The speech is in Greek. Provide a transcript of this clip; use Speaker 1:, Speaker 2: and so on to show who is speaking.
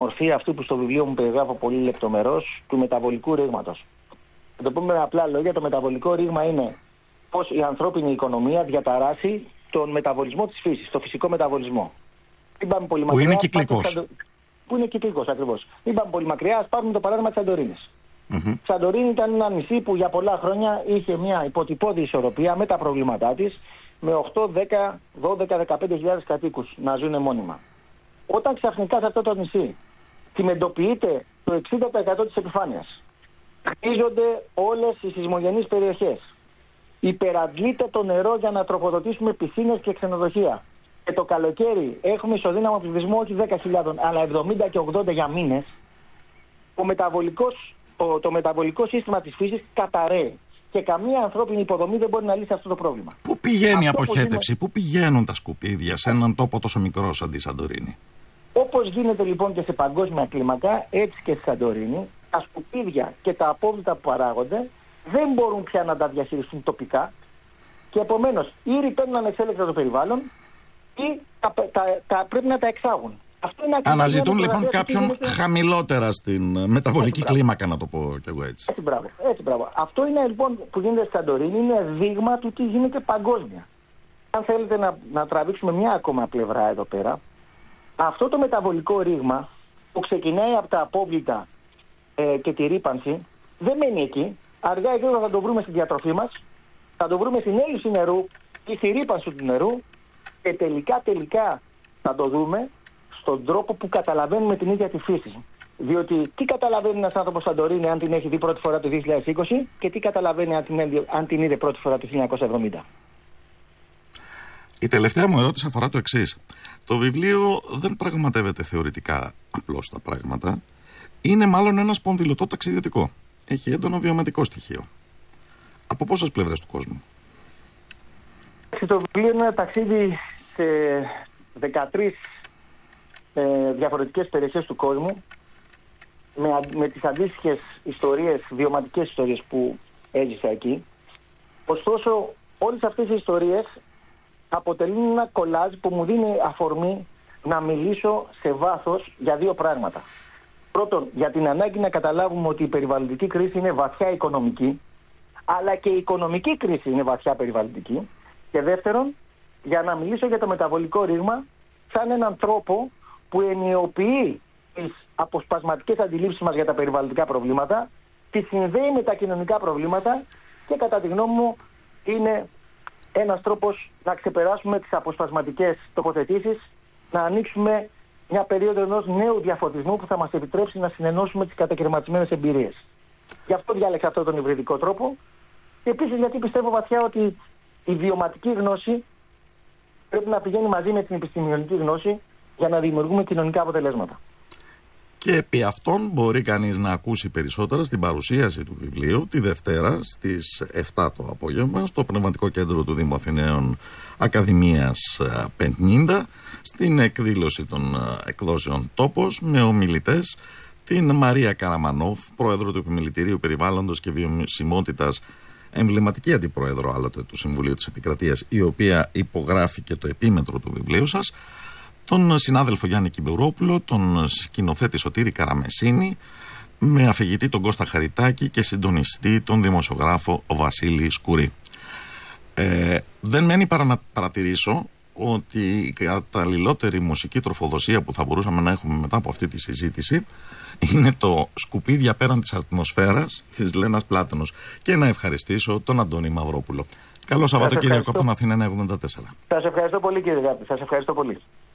Speaker 1: μορφή αυτού που στο βιβλίο μου περιγράφω πολύ λεπτομερώς, του μεταβολικού ρήγματος. Θα το πούμε με απλά λόγια, το μεταβολικό ρήγμα είναι πώς η ανθρώπινη οικονομία διαταράσσει τον μεταβολισμό της φύσης, το φυσικό μεταβολισμό.
Speaker 2: Που είναι κυκλικός.
Speaker 1: Που είναι κυκλικός ακριβώς. Μην πάμε πολύ μακριά, ας πάρουμε το παράδειγμα της Σαντορίνης. Σαντορίνη ήταν ένα νησί που για πολλά χρόνια είχε μια υποτυπώδη ισορροπία με τα προβλήματά της, με 8, 10, 12, 15.000 κατοίκους να ζουν μόνιμα. Όταν ξαφνικά σε αυτό το νησί κυμεντοποιείται το 60% της επιφάνειας, χτίζονται όλες οι σεισμογενείς περιοχές, υπεραντλείται το νερό για να τροφοδοτήσουμε πισίνες και ξενοδοχεία, και το καλοκαίρι έχουμε ισοδύναμο πληθυσμό όχι 10.000 αλλά 70 και 80 για μήνες, το μεταβολικό σύστημα της φύσης καταρρέει και καμία ανθρώπινη υποδομή δεν μπορεί να λύσει αυτό το πρόβλημα.
Speaker 2: Πού πηγαίνει η αποχέτευση, πού πηγαίνουν τα σκουπίδια σε έναν τόπο τόσο μικρό σαν τη Σαντορίνη?
Speaker 1: Όπως γίνεται λοιπόν και σε παγκόσμια κλίμακα, έτσι και στη Σαντορίνη, τα σκουπίδια και τα απόβλητα που παράγονται δεν μπορούν πια να τα διαχειριστούν τοπικά και επομένως ή ρηπαίνουν ανεξέλεγκτα το περιβάλλον ή πρέπει να τα εξάγουν.
Speaker 2: Αναζητούν λοιπόν κάποιον χαμηλότερα στην μεταβολική κλίμακα, να το πω κι εγώ έτσι.
Speaker 1: Έτσι, μπράβο. Αυτό είναι λοιπόν που γίνεται στη Σαντορίνη, είναι δείγμα του τι γίνεται παγκόσμια. Αν θέλετε να τραβήξουμε μια ακόμα πλευρά εδώ πέρα, αυτό το μεταβολικό ρήγμα που ξεκινάει από τα απόβλητα και τη ρύπανση δεν μένει εκεί. Αργά ή γρήγορα θα το βρούμε στη διατροφή μας, θα το βρούμε στην έλλειψη νερού ή στη ρύπανση του νερού και τελικά θα το δούμε στον τρόπο που καταλαβαίνουμε την ίδια τη φύση. Διότι τι καταλαβαίνει ένας άνθρωπος Σαντορίνη αν την έχει δει πρώτη φορά το 2020 και τι καταλαβαίνει αν την είδε πρώτη φορά το 1970.
Speaker 2: Η τελευταία μου ερώτηση αφορά το εξής. Το βιβλίο δεν πραγματεύεται θεωρητικά απλώς τα πράγματα. Είναι μάλλον ένα σπονδυλωτό ταξιδιωτικό. Έχει έντονο βιωματικό στοιχείο. Από πόσες πλευρές του κόσμου?
Speaker 1: Το βιβλίο είναι ένα ταξίδι σε 13 διαφορετικές περιοχές του κόσμου με τις αντίστοιχες ιστορίες, βιωματικές ιστορίες που έζησα εκεί. Ωστόσο, όλες αυτές οι ιστορίες αποτελούν ένα κολάζ που μου δίνει αφορμή να μιλήσω σε βάθος για δύο πράγματα. Πρώτον, για την ανάγκη να καταλάβουμε ότι η περιβαλλοντική κρίση είναι βαθιά οικονομική, αλλά και η οικονομική κρίση είναι βαθιά περιβαλλοντική. Και δεύτερον, για να μιλήσω για το μεταβολικό ρήγμα σαν έναν τρόπο που ενιοποιεί τις αποσπασματικές αντιλήψεις μας για τα περιβαλλοντικά προβλήματα, τις συνδέει με τα κοινωνικά προβλήματα και κατά τη γνώμη μου είναι ένας τρόπος να ξεπεράσουμε τις αποσπασματικές τοποθετήσεις, να ανοίξουμε μια περίοδο ενός νέου διαφωτισμού που θα μας επιτρέψει να συνενώσουμε τις κατακαιρματισμένες εμπειρίες. Γι' αυτό διάλεξα αυτόν τον υβριδικό τρόπο και επίσης γιατί πιστεύω βαθιά ότι η βιωματική γνώση πρέπει να πηγαίνει μαζί με την επιστημονική γνώση για να δημιουργούμε κοινωνικά αποτελέσματα.
Speaker 2: Και επί αυτόν μπορεί κανείς να ακούσει περισσότερα στην παρουσίαση του βιβλίου τη Δευτέρα στις 7 το απόγευμα στο Πνευματικό Κέντρο του Δήμου Αθηναίων Ακαδημίας 50, στην εκδήλωση των εκδόσεων Τόπος, με ομιλητές την Μαρία Καραμανόφ, πρόεδρο του Επιμελητηρίου Περιβάλλοντος και Βιωσιμότητας, εμβληματική αντιπρόεδρο άλλοτε του Συμβουλίου της Επικρατείας, η οποία υπογράφει και το επίμετρο του βιβλίου σας, τον συνάδελφο Γιάννη Κιμπουρόπουλο, τον σκηνοθέτη Σωτήρη Καραμεσίνη, με αφηγητή τον Κώστα Χαριτάκη και συντονιστή τον δημοσιογράφο Βασίλη Σκουρή. Δεν μένει παρά να παρατηρήσω ότι η καταλληλότερη μουσική τροφοδοσία που θα μπορούσαμε να έχουμε μετά από αυτή τη συζήτηση είναι το «Σκουπίδια πέραν της ατμοσφαίρας» της Λένας Πλάτωνος. Και να ευχαριστήσω τον Αντώνη Μαυρόπουλο. Καλό Σαββατοκύριακο από τον Αθήνα 94.
Speaker 1: Σας ευχαριστώ πολύ κύριε Γάπη. Σας ευχαριστώ πολύ.